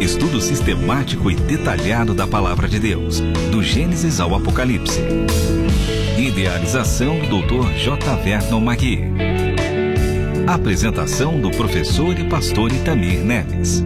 estudo sistemático e detalhado da Palavra de Deus, do Gênesis ao Apocalipse. Idealização do Dr. J. Vernon Magui. Apresentação do professor e pastor Itamir Neves.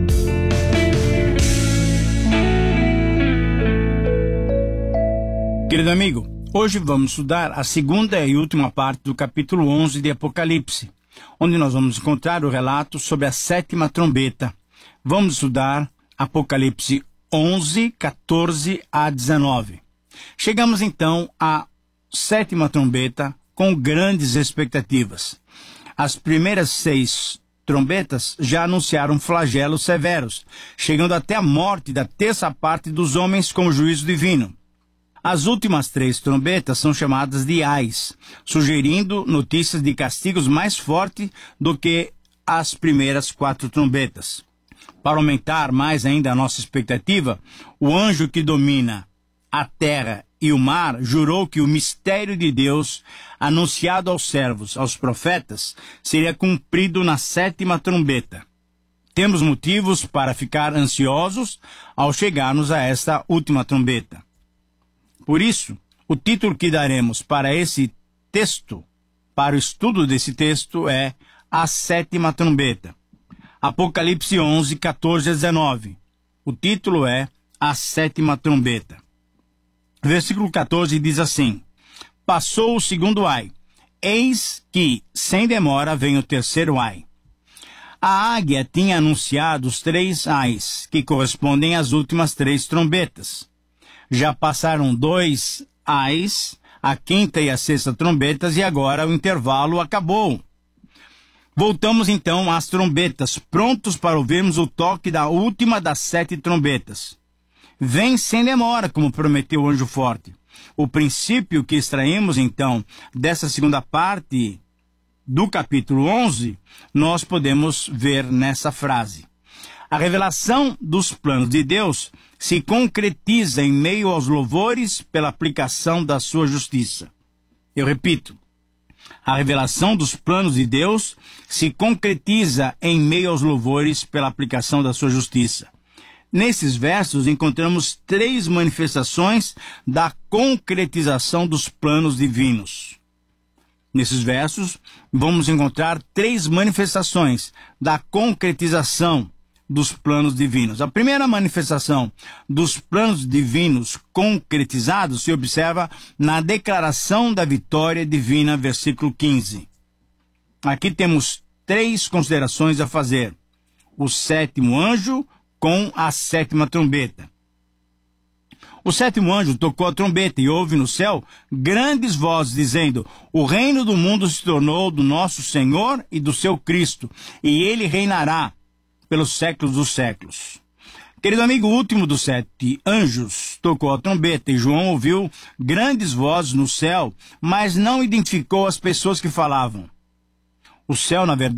Querido amigo, hoje vamos estudar a segunda e última parte do capítulo 11 de Apocalipse, onde nós vamos encontrar o relato sobre a sétima trombeta. Vamos estudar Apocalipse 11, 14 a 19. Chegamos então à sétima trombeta com grandes expectativas. As primeiras 6 trombetas já anunciaram flagelos severos, chegando até a morte da terça parte dos homens com juízo divino. As últimas 3 trombetas são chamadas de ais, sugerindo notícias de castigos mais fortes do que as primeiras 4 trombetas. Para aumentar mais ainda a nossa expectativa, o anjo que domina a terra e o mar jurou que o mistério de Deus, anunciado aos servos, aos profetas, seria cumprido na sétima trombeta. Temos motivos para ficar ansiosos ao chegarmos a esta última trombeta. Por isso, o título que daremos para esse texto, para o estudo desse texto, é A Sétima Trombeta. Apocalipse 11, 14 a 19. O título é A Sétima Trombeta. Versículo 14 diz assim: Passou o segundo ai, eis que, sem demora, vem o terceiro ai. A águia tinha anunciado os 3 ais, que correspondem às últimas 3 trombetas. Já passaram 2 ais, a quinta e a sexta trombetas, e agora o intervalo acabou. Voltamos então às trombetas, prontos para ouvirmos o toque da última das 7 trombetas. Vem sem demora, como prometeu o anjo forte. O princípio que extraímos então dessa segunda parte do capítulo 11, nós podemos ver nessa frase. A revelação dos planos de Deus se concretiza em meio aos louvores pela aplicação da sua justiça. Eu repito, a revelação dos planos de Deus se concretiza em meio aos louvores pela aplicação da sua justiça. Nesses versos encontramos 3 manifestações da concretização dos planos divinos. Nesses versos vamos encontrar 3 manifestações da concretização dos planos divinos. A primeira manifestação dos planos divinos concretizados se observa na declaração da vitória divina, versículo 15. Aqui temos 3 considerações a fazer. O sétimo anjo com a sétima trombeta. O sétimo anjo tocou a trombeta e houve no céu grandes vozes dizendo: o reino do mundo se tornou do nosso Senhor e do seu Cristo, e ele reinará pelos séculos dos séculos. Querido amigo, o último dos 7 anjos tocou a trombeta e João ouviu grandes vozes no céu, mas não identificou as pessoas que falavam. O céu, na verdade,